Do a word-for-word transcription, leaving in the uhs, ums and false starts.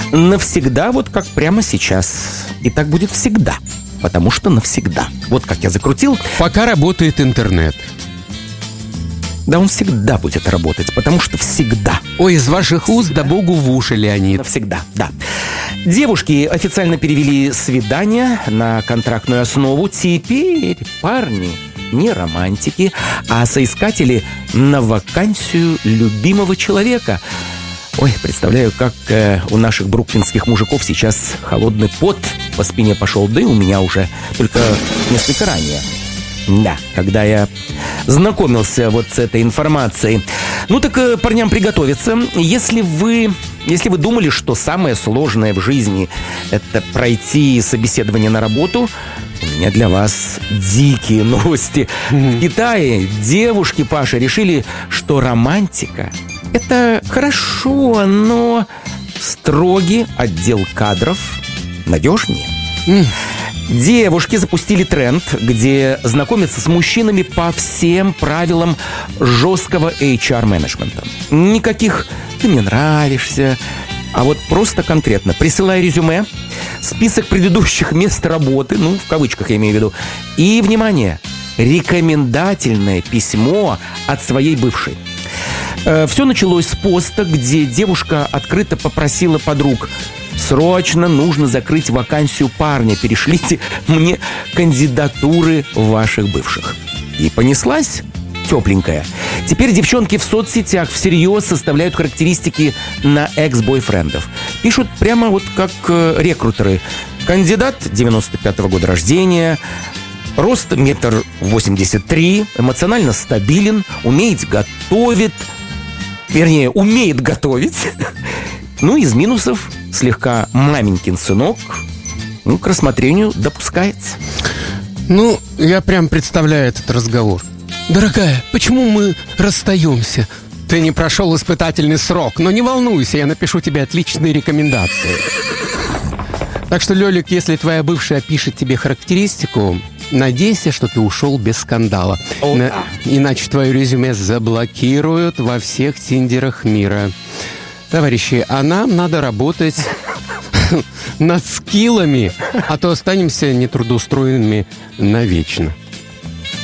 навсегда, вот как прямо сейчас. И так будет всегда, потому что навсегда. Вот как я закрутил. Пока работает интернет. Да он всегда будет работать, потому что всегда. Ой, из ваших уст да богу в уши, Леонид. Навсегда, да. Девушки официально перевели свидание на контрактную основу. Теперь парни не романтики, а соискатели на вакансию любимого человека. Ой, представляю, как э, у наших бруклинских мужиков сейчас холодный пот по спине пошел, да и у меня уже только несколько ранее. Да, когда я знакомился вот с этой информацией. Ну так э, парням приготовиться. Если вы, если вы думали, что самое сложное в жизни — это пройти собеседование на работу, у меня для вас дикие новости. В Китае девушки, Паша, решили, что романтика — это хорошо, но строгий отдел кадров надежнее. Девушки запустили тренд, где знакомятся с мужчинами по всем правилам жесткого эйч ар-менеджмента. Никаких «ты мне нравишься», а вот просто конкретно присылай резюме, список предыдущих мест работы, ну, в кавычках я имею в виду, и, внимание, рекомендательное письмо от своей бывшей. Все началось с поста, где девушка открыто попросила подруг: срочно нужно закрыть вакансию парня, перешлите мне кандидатуры ваших бывших. И понеслась тепленькая. Теперь девчонки в соцсетях всерьез составляют характеристики на экс-бойфрендов. Пишут прямо вот как э, рекрутеры. Кандидат девяносто пятого года рождения, рост метр восемьдесят три, эмоционально стабилен, умеет готовить, вернее, умеет готовить. Ну, из минусов слегка маменькин сынок, ну, к рассмотрению допускается. Ну, я прям представляю этот разговор. Дорогая, почему мы расстаемся? Ты не прошел испытательный срок, но не волнуйся, я напишу тебе отличные рекомендации. Так что, Лёлик, если твоя бывшая пишет тебе характеристику, надейся, что ты ушел без скандала. О, На... да. Иначе твое резюме заблокируют во всех тиндерах мира. Товарищи, а нам надо работать над скиллами, а то останемся нетрудоустроенными навечно.